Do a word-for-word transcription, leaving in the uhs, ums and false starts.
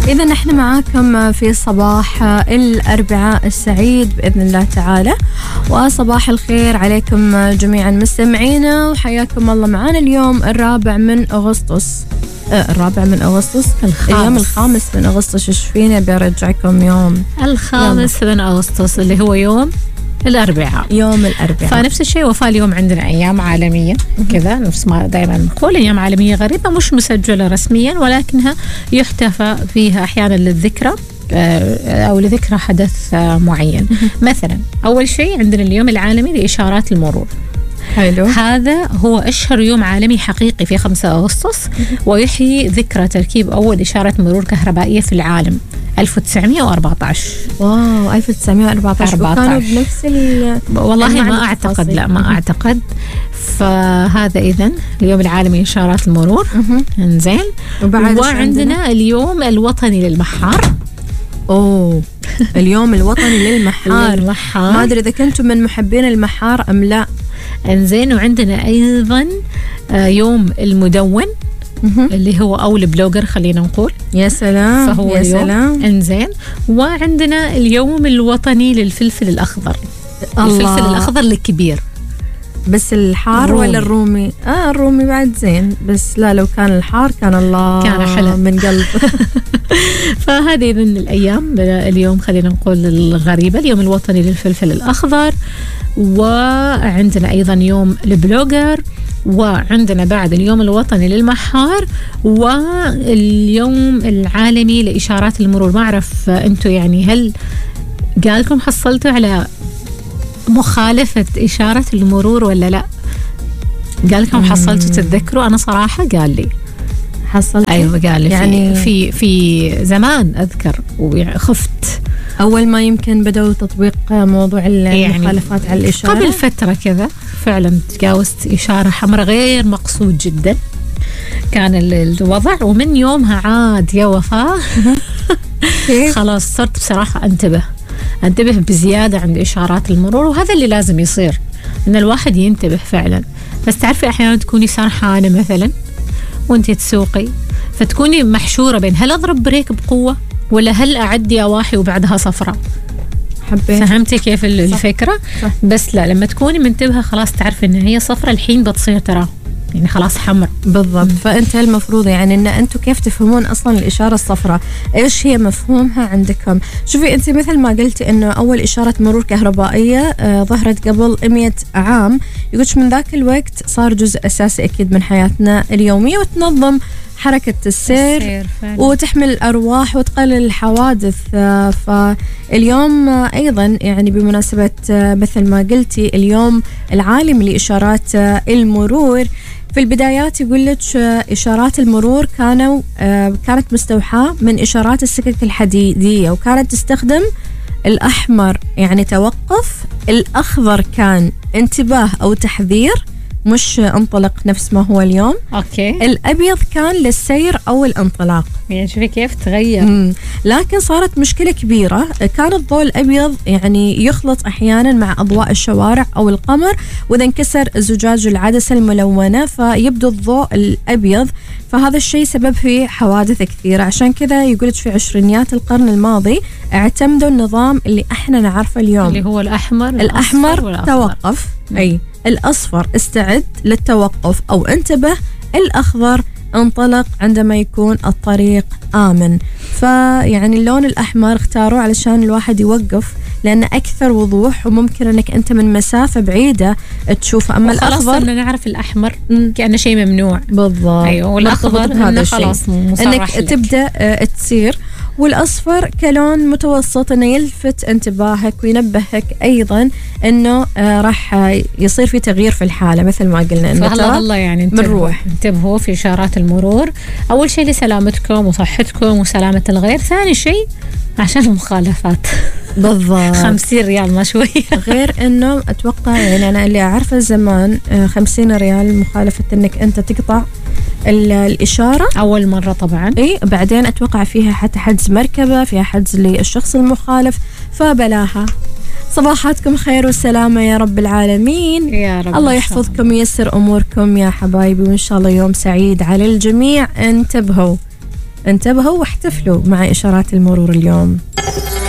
إذا نحن معاكم في صباح الأربعاء السعيد بإذن الله تعالى، وصباح الخير عليكم جميعا مستمعينا، وحياكم الله معنا اليوم الرابع من أغسطس. آه الرابع من أغسطس الخامس. اليوم الخامس من أغسطس. إيش فينا بيرجعكم يوم الخامس يوم. من أغسطس اللي هو يوم الأربعاء. يوم الأربعاء. فنفس الشيء وفاء، اليوم عندنا أيام عالمية كذا، نفس ما دائما نقول أيام عالمية غريبة مش مسجلة رسميا، ولكنها يحتفى فيها أحيانا للذكرى أو لذكرى حدث معين. مثلا أول شيء عندنا اليوم العالمي لإشارات المرور. حلو. هذا هو أشهر يوم عالمي حقيقي في خمسة أغسطس، ويحيي ذكرى تركيب أول إشارة مرور كهربائية في العالم ألف وتسعمائة وأربعة عشر. واو ألف وتسعمائة وأربعة عشر. وكانوا بنفس ال والله ما أعتقد، لا ما أعتقد. فهذا إذن اليوم العالمي لإشارات المرور. إنزين. وعندنا اليوم الوطني للمحار. أوه اليوم الوطني للمحار. المحار. ما أدري إذا كنتم من محبين المحار أم لا. إنزين. وعندنا أيضا يوم المدون اللي هو أو البلوجر خلينا نقول. يا سلام. فهو يا اليوم. سلام. إنزين. وعندنا اليوم الوطني للفلفل الأخضر. الله. الفلفل الأخضر الكبير. بس الحار الرومي. ولا الرومي؟ آه الرومي بعد زين، بس لا لو كان الحار كان الله كان حلو من قلب. فهذه من الأيام اليوم خلينا نقول الغريبة. اليوم الوطني للفلفل الأخضر، وعندنا أيضا يوم البلوجر، وعندنا بعد اليوم الوطني للمحار، واليوم العالمي لإشارات المرور. ما أعرف أنتوا يعني هل قالكم حصلتوا على مخالفة إشارة المرور ولا لا؟ قالكم حصلتوا تتذكروا؟ أنا صراحة قال لي حصلت. أيوة قال لي يعني في في زمان أذكر وخفت أول ما يمكن بدأوا تطبيق موضوع المخالفات يعني على الإشارة. قبل فترة كذا فعلا تجاوزت إشارة حمراء غير مقصود جدا كان الوضع، ومن يومها عاد يا وفاء خلاص صرت بصراحة أنتبه انتبه بزيادة عند إشارات المرور، وهذا اللي لازم يصير، إن الواحد ينتبه فعلا. بس تعرفي أحيانا تكوني سرحانة مثلا وانتي تسوقي، فتكوني محشورة بين هل أضرب بريك بقوة ولا هل أعدي أواحي وبعدها صفرة. حبيت. فهمتي كيف الفكرة؟ صح. بس لا لما تكوني منتبهة خلاص تعرفي إن هي صفرة الحين بتصير ترى يعني خلاص حمر. بالضبط. فأنت المفروض يعني إن أنتوا كيف تفهمون أصلا الإشارة الصفراء، إيش هي مفهومها عندكم. شوفي أنت مثل ما قلتي إنه أول إشارة مرور كهربائية آه ظهرت قبل مئة عام، يقولش من ذاك الوقت صار جزء أساسي أكيد من حياتنا اليومية، وتنظم حركة السير, السير وتحمل الأرواح وتقلل الحوادث. آه فاليوم آه أيضا يعني بمناسبة آه مثل ما قلتي اليوم العالمي لإشارات آه المرور، في البدايات يقول لك إشارات المرور كانوا كانت مستوحاة من إشارات السكك الحديدية، وكانت تستخدم الأحمر يعني توقف، الأخضر كان انتباه أو تحذير مش انطلق نفس ما هو اليوم. أوكي. الأبيض كان للسير أو الانطلاق. يعني شوفي كيف تغير. مم. لكن صارت مشكلة كبيرة، كان الضوء الأبيض يعني يخلط أحيانا مع أضواء الشوارع أو القمر، وإذا انكسر زجاج العدسة الملونة فيبدو الضوء الأبيض، فهذا الشيء سبب في حوادث كثيرة. عشان كذا يقولك في عشرينيات القرن الماضي اعتمدوا النظام اللي احنا نعرفه اليوم اللي هو الأحمر. الأحمر توقف. م. أي الأصفر استعد للتوقف أو انتبه، الأخضر انطلق عندما يكون الطريق آمن. فيعني اللون الأحمر اختاروه علشان الواحد يوقف لأنه أكثر وضوح، وممكن أنك أنت من مسافة بعيدة تشوف. أما الأخضر إنه نعرف الأحمر كأنه شيء ممنوع. بالضبط. أيوة. والأخضر هذا خلاص أنك لك. تبدأ تسير. والأصفر كلون متوسط أنه يلفت انتباهك وينبهك أيضا أنه آه راح يصير في تغيير في الحالة مثل ما قلنا. إنه فالله الله يعني انتبهوا انتبهوا في إشارات المرور. أول شيء لسلامتكم وصحتكم وسلامة الغير، ثاني شيء عشان المخالفات. بالضبط. خمسين ريال ما شوي. غير انه اتوقع يعني انا اللي اعرفه زمان خمسين ريال مخالفة انك انت تقطع الاشارة اول مرة طبعا. اي بعدين اتوقع فيها حتى حجز مركبة، فيها حجز للشخص المخالف، فبلاها. صباحاتكم خير والسلامة يا رب العالمين. يا رب. الله يحفظكم وييسر اموركم يا حبايبي، وان شاء الله يوم سعيد على الجميع. انتبهوا انتبهوا واحتفلوا مع إشارات المرور اليوم.